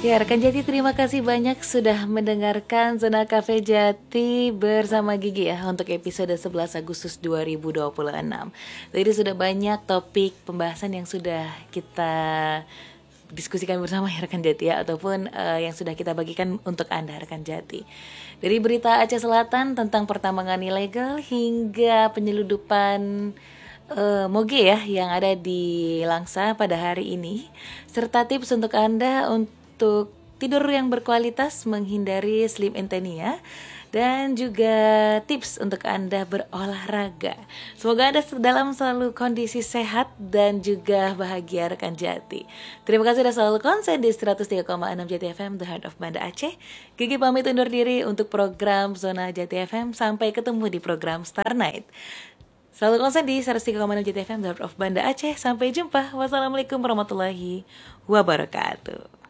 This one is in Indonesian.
Ya, rekan Jati, terima kasih banyak sudah mendengarkan Zona Cafe Jati bersama Gigi ya untuk episode 11 Agustus 2026. Jadi sudah banyak topik pembahasan yang sudah kita diskusikan bersama ya rekan Jati ya, ataupun yang sudah kita bagikan untuk Anda rekan Jati. Dari berita Aceh Selatan tentang pertambangan ilegal hingga penyeludupan moge ya yang ada di Langsa pada hari ini, serta tips untuk Anda untuk tidur yang berkualitas, menghindari sleep apnea, dan juga tips untuk Anda berolahraga. Semoga Anda dalam selalu kondisi sehat dan juga bahagia rekan Jati. Terima kasih sudah selalu konsen di 103,6 Jati FM, The Heart of Banda Aceh. Gigi pamit undur diri untuk program Zona Jati FM. Sampai ketemu di program Star Night. Selalu konsen di 103,6 Jati FM, The Heart of Banda Aceh. Sampai jumpa. Wassalamualaikum warahmatullahi wabarakatuh.